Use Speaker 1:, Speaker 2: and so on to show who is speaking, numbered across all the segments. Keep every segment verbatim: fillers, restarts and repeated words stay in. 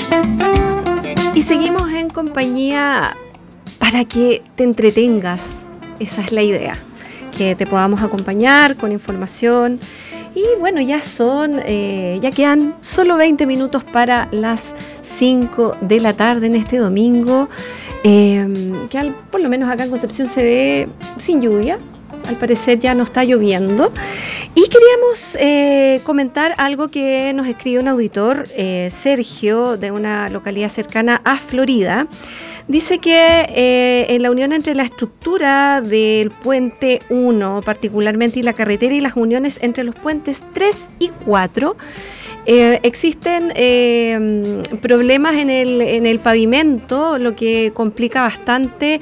Speaker 1: Y seguimos en compañía para que te entretengas. Esa es la idea, que te podamos acompañar con información. Y bueno, ya son, eh, ya quedan solo veinte minutos para las cinco de la tarde en este domingo, eh, que al, por lo menos acá en Concepción se ve sin lluvia. Al parecer ya no está lloviendo. Y queríamos eh, comentar algo que nos escribe un auditor, eh, Sergio, de una localidad cercana a Florida. Dice que eh, en la unión entre la estructura del puente uno, particularmente, y la carretera, y las uniones entre los puentes tres y cuatro, eh, existen eh, problemas en el, en el pavimento, lo que complica bastante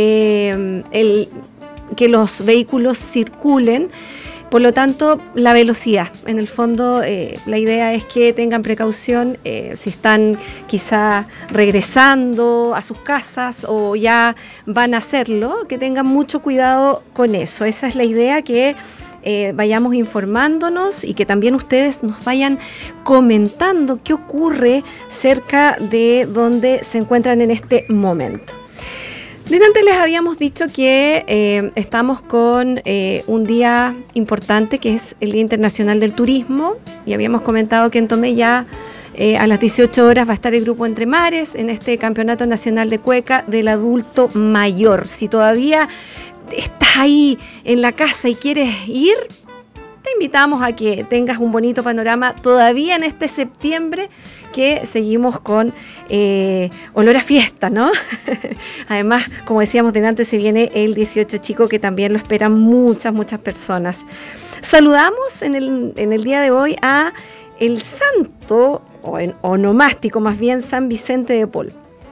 Speaker 1: eh, el que los vehículos circulen. Por lo tanto, la velocidad. En el fondo, eh, la idea es que tengan precaución eh, si están quizá regresando a sus casas o ya van a hacerlo, que tengan mucho cuidado con eso. Esa es la idea, que eh, vayamos informándonos y que también ustedes nos vayan comentando qué ocurre cerca de donde se encuentran en este momento. Delante les habíamos dicho que eh, estamos con eh, un día importante, que es el Día Internacional del Turismo, y habíamos comentado que en Tomé ya eh, a las dieciocho horas va a estar el grupo Entre Mares en este Campeonato Nacional de Cueca del Adulto Mayor. Si todavía estás ahí en la casa y quieres ir, te invitamos a que tengas un bonito panorama todavía en este septiembre, que seguimos con eh, olor a fiesta, ¿no? Además, como decíamos delante, se viene el dieciocho chico, que también lo esperan muchas, muchas personas. Saludamos en el, en el día de hoy a el santo, o en onomástico más bien, San Vicente de Paul.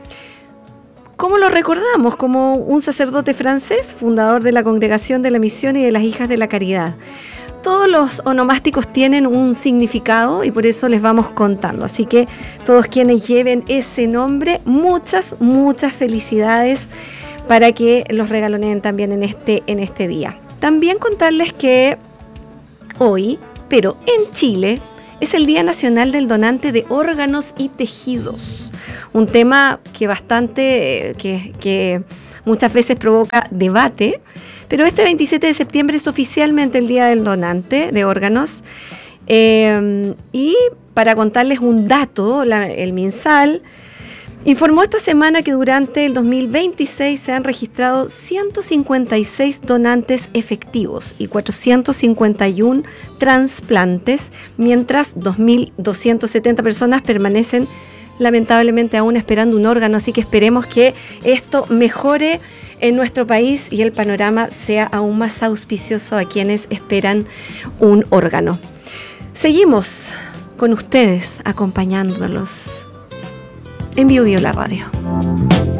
Speaker 1: ¿Cómo lo recordamos? Como un sacerdote francés, fundador de la Congregación de la Misión y de las Hijas de la Caridad. Todos los onomásticos tienen un significado y por eso les vamos contando. Así que todos quienes lleven ese nombre, muchas, muchas felicidades para que los regaloneen también en este, en este día. También contarles que hoy, pero en Chile, es el Día Nacional del Donante de Órganos y Tejidos. Un tema que bastante, que, que muchas veces provoca debate. Pero este veintisiete de septiembre es oficialmente el Día del Donante de Órganos. Eh, y para contarles un dato, la, el MinSal informó esta semana que durante el dos mil veintiséis se han registrado ciento cincuenta y seis donantes efectivos y cuatrocientos cincuenta y uno trasplantes, mientras dos mil doscientas setenta personas permanecen lamentablemente aún esperando un órgano. Así que esperemos que esto mejore en nuestro país y el panorama sea aún más auspicioso a quienes esperan un órgano. Seguimos con ustedes acompañándolos en Bio Bio la Radio.